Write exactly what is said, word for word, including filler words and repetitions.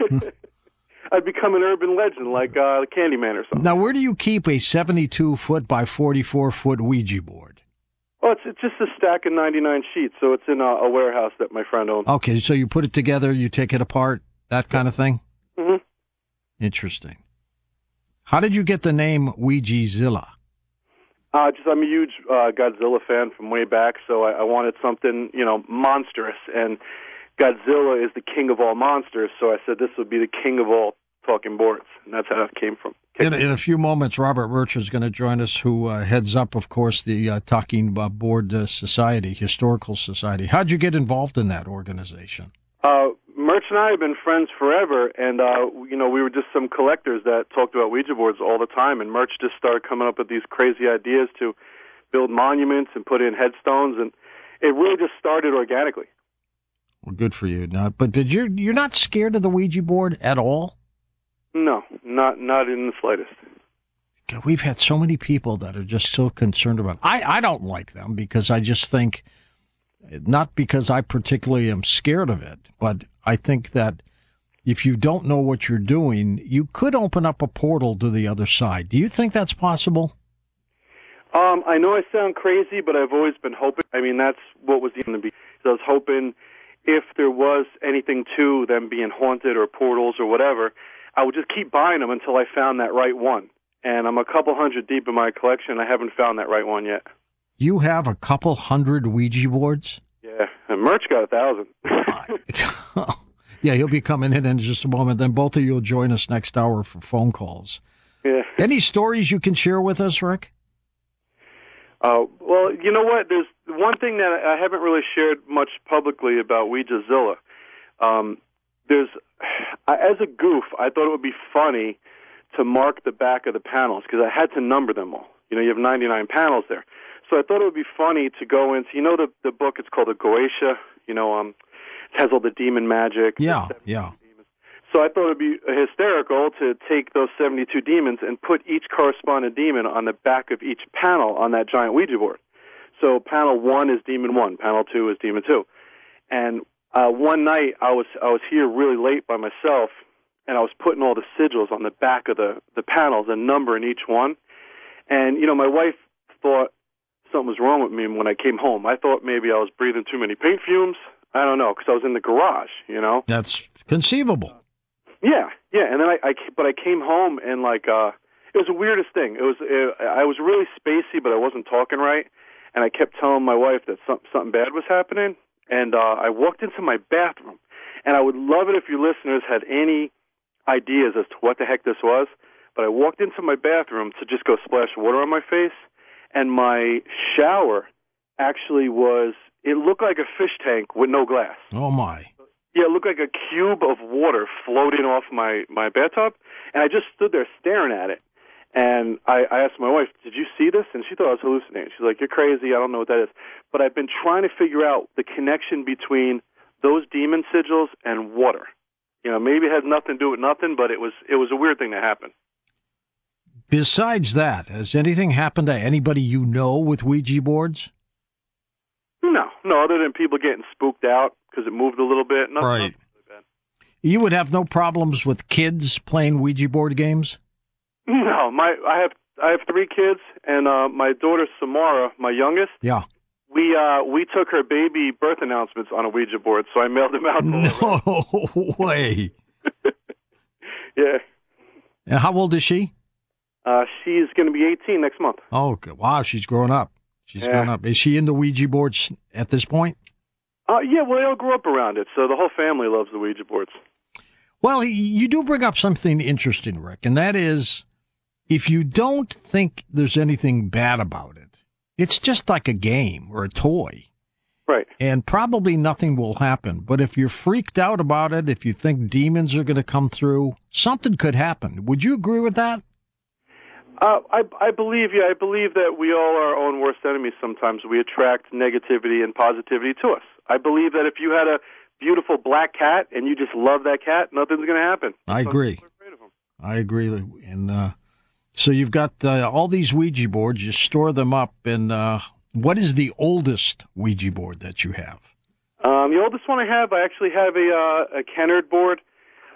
I'd become an urban legend like uh, Candyman or something. Now, where do you keep a seventy-two foot by forty-four foot Ouija board? Oh, it's, it's just a stack of ninety-nine sheets, so it's in a, a warehouse that my friend owns. Okay, so you put it together, you take it apart, that kind of thing? Mm-hmm. Interesting. How did you get the name Ouija-zilla? Uh, just I'm a huge uh, Godzilla fan from way back, so I, I wanted something, you know, monstrous, and Godzilla is the king of all monsters, so I said this would be the king of all talking boards, and that's how it came from. In, in a few moments, Robert Murch is going to join us, who uh, heads up, of course, the uh, Talking uh, Board uh, Society, Historical Society. How'd you get involved in that organization? Uh, Murch and I have been friends forever, and, uh, you know, we were just some collectors that talked about Ouija boards all the time, and Murch just started coming up with these crazy ideas to build monuments and put in headstones, and it really just started organically. Well, good for you. Now, but did you you're not scared of the Ouija board at all? No, not not in the slightest. God, we've had so many people that are just so concerned about it. I, I don't like them because I just think, not because I particularly am scared of it, but I think that if you don't know what you're doing, you could open up a portal to the other side. Do you think that's possible? Um, I know I sound crazy, but I've always been hoping. I mean, that's what was going to be. So I was hoping if there was anything to them being haunted or portals or whatever, I would just keep buying them until I found that right one. And I'm a couple hundred deep in my collection. I haven't found that right one yet. You have a couple hundred Ouija boards? Yeah, and Murch got a thousand. Yeah, he'll be coming in in just a moment. Then both of you will join us next hour for phone calls. Yeah. Any stories you can share with us, Rick? Uh, well, you know what? There's one thing that I haven't really shared much publicly about Ouija-zilla. Um, there's, as a goof, I thought it would be funny to mark the back of the panels because I had to number them all. You know, you have ninety-nine panels there. So I thought it would be funny to go into, you know, the the book, it's called the Goetia, you know, um, it has all the demon magic. Yeah, yeah. Demons. So I thought it would be hysterical to take those seventy-two demons and put each corresponding demon on the back of each panel on that giant Ouija board. So panel one is demon one, panel two is demon two. And uh, one night I was I was here really late by myself, and I was putting all the sigils on the back of the, the panels, a number in each one. And, you know, my wife thought something was wrong with me when I came home. I thought maybe I was breathing too many paint fumes. I don't know, because I was in the garage, you know. That's conceivable. Yeah, yeah. And then I, I but I came home and like uh, it was the weirdest thing. It was it, I was really spacey, but I wasn't talking right, and I kept telling my wife that some, something bad was happening. And uh, I walked into my bathroom, and I would love it if your listeners had any ideas as to what the heck this was. But I walked into my bathroom to just go splash water on my face, and my shower actually was, it looked like a fish tank with no glass. Oh, my. Yeah, it looked like a cube of water floating off my, my bathtub, and I just stood there staring at it. And I, I asked my wife, did you see this? And she thought I was hallucinating. She's like, you're crazy, I don't know what that is. But I've been trying to figure out the connection between those demon sigils and water. You know, maybe it has nothing to do with nothing, but it was it was a weird thing to happen. Besides that, has anything happened to anybody you know with Ouija boards? No, no, other than people getting spooked out because it moved a little bit. Nothing, right. Nothing really bad. You would have no problems with kids playing Ouija board games? No, my I have I have three kids, and uh, my daughter Samara, my youngest. Yeah. We uh we took her baby birth announcements on a Ouija board, so I mailed them out. No way. Yeah. And how old is she? Uh, she's going to be eighteen next month. Oh, okay. Wow, she's grown up. She's Yeah. grown up. Is she into Ouija boards at this point? Uh, yeah, well, they all grew up around it, so the whole family loves the Ouija boards. Well, you do bring up something interesting, Rick, and that is, if you don't think there's anything bad about it, it's just like a game or a toy. Right. And probably nothing will happen. But if you're freaked out about it, if you think demons are going to come through, something could happen. Would you agree with that? Uh, I, I believe, yeah, I believe that we all are our own worst enemies sometimes. We attract negativity and positivity to us. I believe that if you had a beautiful black cat and you just love that cat, nothing's going to happen. I Some agree. people are afraid of 'em. I agree. And uh, so you've got uh, all these Ouija boards, you store them up. And uh, what is the oldest Ouija board that you have? Um, the oldest one I have, I actually have a, uh, a Kennard board.